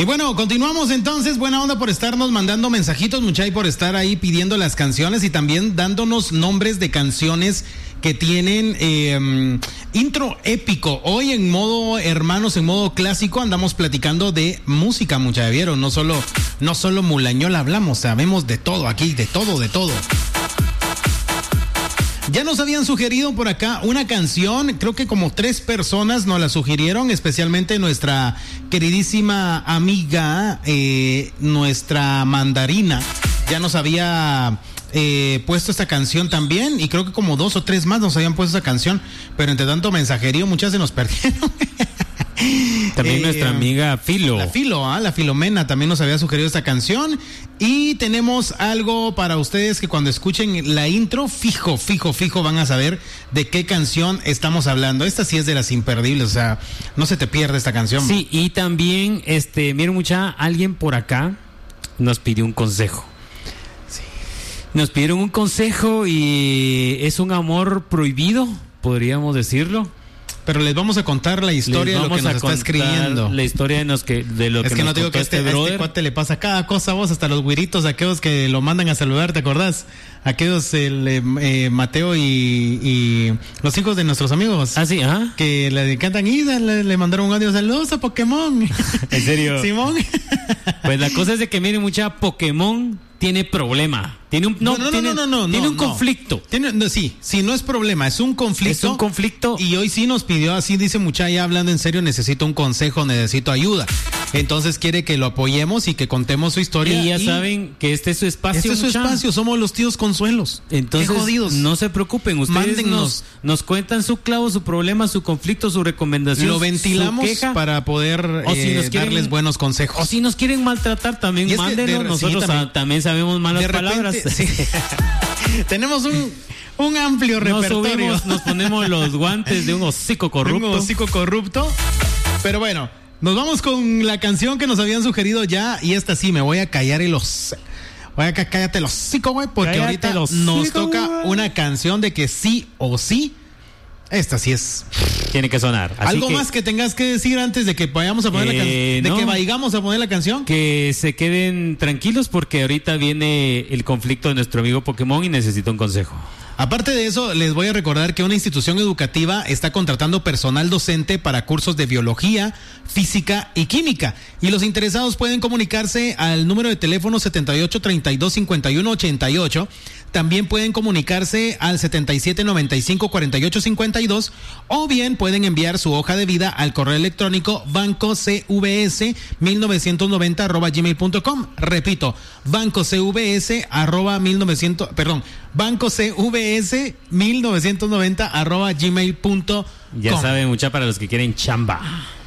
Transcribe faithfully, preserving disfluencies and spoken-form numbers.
Y bueno, continuamos entonces. Buena onda por estarnos mandando mensajitos, muchachos, por estar ahí pidiendo las canciones y también dándonos nombres de canciones que tienen eh, intro épico. Hoy en modo hermanos, en modo clásico, andamos platicando de música, muchachos, ¿vieron? No solo, no solo mulañola hablamos, sabemos de todo aquí, de todo, de todo. Ya nos habían sugerido por acá una canción, creo que como tres personas nos la sugirieron, especialmente nuestra queridísima amiga, eh, nuestra Mandarina, ya nos había eh, puesto esta canción también, y creo que como dos o tres más nos habían puesto esta canción, pero entre tanto mensajerío muchas se nos perdieron. También eh, nuestra amiga Filo. La Filo, ¿ah? La Filomena también nos había sugerido esta canción. Y tenemos algo para ustedes que cuando escuchen la intro, fijo, fijo, fijo, van a saber de qué canción estamos hablando. Esta sí es de las imperdibles, o sea, no se te pierde esta canción. Sí, y también, este, miren mucha, alguien por acá nos pidió un consejo. Sí. Nos pidieron un consejo y es un amor prohibido, podríamos decirlo. Pero les vamos a contar la historia de lo que nos está escribiendo. La historia de, nos que, de lo es que, que nos no digo que este, a este cuate le pasa cada cosa, vos, hasta los güiritos, aquellos que lo mandan a saludar, ¿te acordás? Aquellos, el, eh, Mateo y, y los hijos de nuestros amigos. Ah, sí, ajá. Que le encantan y le, le mandaron un audio, saludos a Pokémon. ¿En serio? Simón. Pues la cosa es de que miren, mucha Pokémon tiene problema. Tiene un no, no, no, tiene, no, no, no, tiene no, un no. conflicto. Tiene, no, sí, sí, no es problema, es un conflicto. Es un conflicto. Y hoy sí nos pidió, así dice muchacha, ya hablando en serio, necesito un consejo, necesito ayuda. Entonces quiere que lo apoyemos y que contemos su historia. Y ya y saben que este es su espacio. Este es su mucha. espacio, somos los tíos consuelos. Entonces, qué jodidos. No se preocupen, ustedes Mándennos. nos, nos cuentan su clavo, su problema, su conflicto, su recomendación. Lo ventilamos su queja, para poder o si eh, nos quieren, darles buenos consejos. O si nos quieren maltratar, también mándenos. De, Nosotros sí, también, a, también sabemos malas repente, palabras. Sí. Tenemos un, un amplio repertorio. Nos, subimos, nos ponemos los guantes de un hocico corrupto. Un hocico corrupto. Pero bueno, nos vamos con la canción que nos habían sugerido ya. Y esta sí, me voy a callar el hocico. Voy a cállate el hocico, güey. Porque cállate ahorita nos toca una canción de que sí o sí. Esta sí es. Tiene que sonar. Así ¿Algo que, más que tengas que decir antes de que vayamos a poner eh, la canción? ¿De no, que vayamos a poner la canción? Que se queden tranquilos porque ahorita viene el conflicto de nuestro amigo Pokémon y necesita un consejo. Aparte de eso, les voy a recordar que una institución educativa está contratando personal docente para cursos de biología, física y química. Y los interesados pueden comunicarse al número de teléfono setenta y ocho, treinta y dos, cincuenta y uno, ochenta y ocho. También pueden comunicarse al setenta y siete, noventa y cinco, cuarenta y ocho, cincuenta y dos. O bien pueden enviar su hoja de vida al correo electrónico bancocvs mil novecientos noventa arroba gmail punto com. Repito, bancocvs arroba mil novecientos, perdón, bancocvs mil novecientos noventa arroba gmail punto com. Ya saben, mucha para los que quieren chamba.